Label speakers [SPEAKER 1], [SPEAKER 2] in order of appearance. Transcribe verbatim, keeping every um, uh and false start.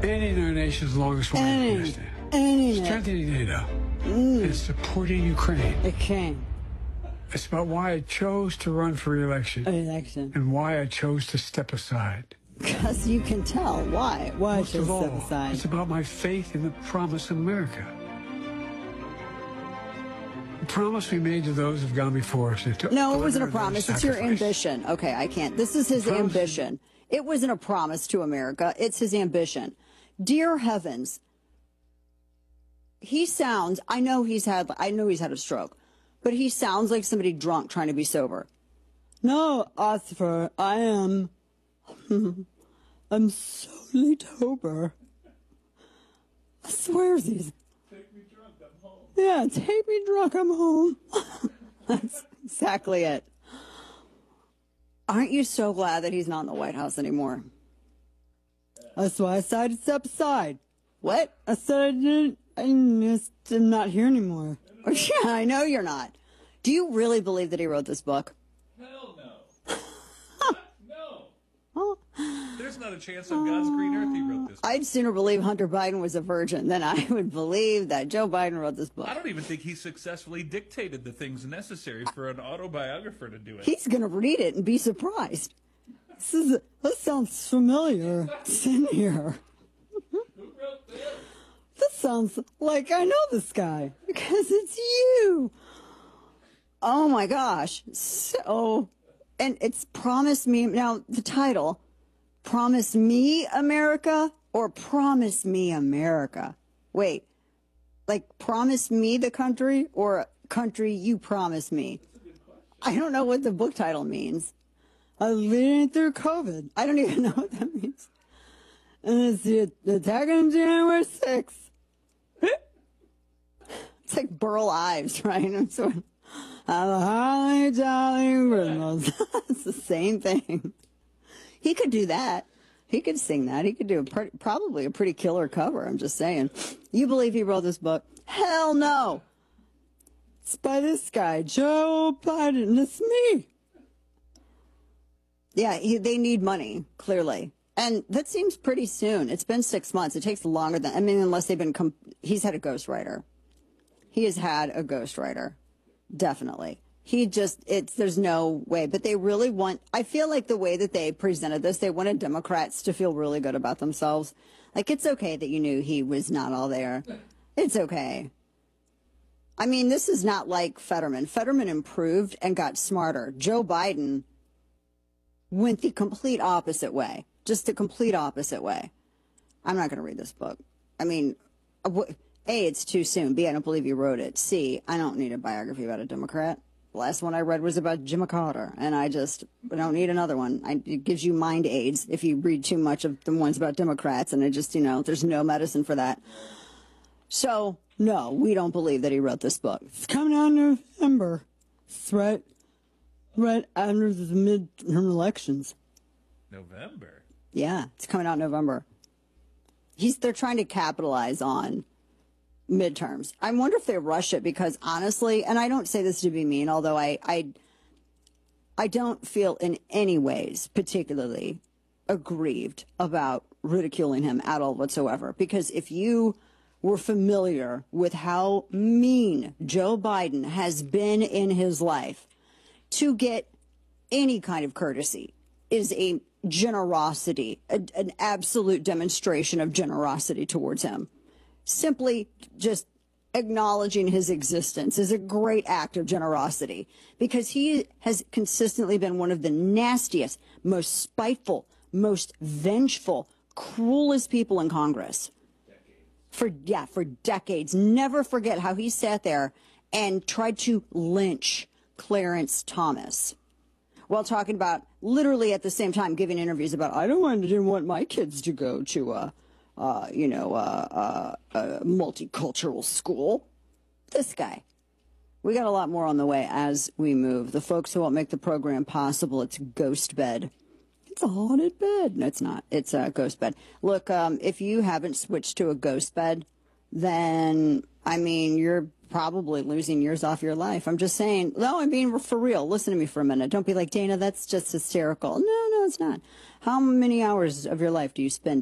[SPEAKER 1] ending our nation's longest war in
[SPEAKER 2] Ending.
[SPEAKER 1] Afghanistan,
[SPEAKER 2] Ending it.
[SPEAKER 1] strengthening NATO,
[SPEAKER 2] Mm.
[SPEAKER 1] and supporting Ukraine.
[SPEAKER 2] It came.
[SPEAKER 1] It's about why I chose to run for re-election
[SPEAKER 2] Election.
[SPEAKER 1] and why I chose to step aside.
[SPEAKER 2] Because you can tell. Why? Why
[SPEAKER 1] Most
[SPEAKER 2] should
[SPEAKER 1] of
[SPEAKER 2] step
[SPEAKER 1] all,
[SPEAKER 2] aside?
[SPEAKER 1] it's about my faith in the promise of America. The promise we made to those who've gone before us.
[SPEAKER 2] No, it wasn't a promise. It's your ambition. Okay, I can't. This is his
[SPEAKER 1] Promise.
[SPEAKER 2] ambition. It wasn't a promise to America. It's his ambition. Dear heavens. He sounds, I know he's had, I know he's had a stroke, but he sounds like somebody drunk trying to be sober. No, Oscar, I am, I'm solely sober. I swear these.
[SPEAKER 3] Take me drunk, I'm home.
[SPEAKER 2] Yeah, take me drunk, I'm home. That's exactly it. Aren't you so glad that he's not in the White House anymore? That's why I decided to step aside. What? I said I didn't. I'm just I'm not here anymore. Yeah, I know you're not. Do you really believe that he wrote this book?
[SPEAKER 3] Hell no. No.
[SPEAKER 2] Oh,
[SPEAKER 3] There's not a chance on God's green earth he wrote this book.
[SPEAKER 2] I'd sooner believe Hunter Biden was a virgin than I would believe that Joe Biden wrote this book.
[SPEAKER 3] I don't even think he successfully dictated the things necessary for an autobiographer to do it.
[SPEAKER 2] He's going to read it and be surprised. This is this sounds familiar. It's in here.
[SPEAKER 3] Who wrote this?
[SPEAKER 2] This sounds like I know this guy because it's you. Oh my gosh. So, and it's Promise Me. Now, the title, Promise Me America or Promise Me America? Wait, like Promise Me the country or Country You Promise Me? I don't know what the book title means. I'm leading through COVID. I don't even know what that means. And it's the, the attack on January sixth. It's like Burl Ives, right? I'm sort of, have a holly jolly Christmas. It's the same thing. He could do that. He could sing that. He could do a pre- probably a pretty killer cover. I'm just saying. You believe he wrote this book? Hell no. It's by this guy, Joe Biden. It's me. Yeah, he, they need money, clearly. And that seems pretty soon. It's been six months. It takes longer than, I mean, unless they've been, com- he's had a ghostwriter. He has had a ghostwriter. Definitely. He just, it's, there's no way. But they really want, I feel like the way that they presented this, they wanted Democrats to feel really good about themselves. Like, it's okay that you knew he was not all there. It's okay. I mean, this is not like Fetterman. Fetterman improved and got smarter. Joe Biden went the complete opposite way. Just the complete opposite way. I'm not going to read this book. I mean, A, it's too soon. B, I don't believe you wrote it. C, I don't need a biography about a Democrat. The last one I read was about Jimmy Carter, and I just I don't need another one. I, it gives you mind aids if you read too much of the ones about Democrats, and it just, you know, there's no medicine for that. So, no, we don't believe that he wrote this book. It's coming out in November. It's right, right after the midterm elections.
[SPEAKER 3] November?
[SPEAKER 2] Yeah, it's coming out in November. He's they're trying to capitalize on midterms. I wonder if they rush it because honestly, and I don't say this to be mean, although I I, I don't feel in any ways particularly aggrieved about ridiculing him at all whatsoever. Because if you were familiar with how mean Joe Biden has been in his life, to get any kind of courtesy is a generosity, a, an absolute demonstration of generosity towards him. Simply just acknowledging his existence is a great act of generosity because he has consistently been one of the nastiest, most spiteful, most vengeful, cruelest people in Congress. For, yeah, for decades. Never forget how he sat there and tried to lynch Clarence Thomas while talking about, literally at the same time, giving interviews about, I don't want, didn't want my kids to go to a, uh, you know, a, a, a multicultural school. This guy. We got a lot more on the way as we move. The folks who won't make the program possible, it's Ghost Bed. It's a haunted bed. No, it's not. It's a ghost bed. Look, um, if you haven't switched to a ghost bed, then, I mean, you're probably losing years off your life. I'm just saying. No, I mean, for real. Listen to me for a minute. Don't be like, Dana, that's just hysterical. No, no, it's not. How many hours of your life do you spend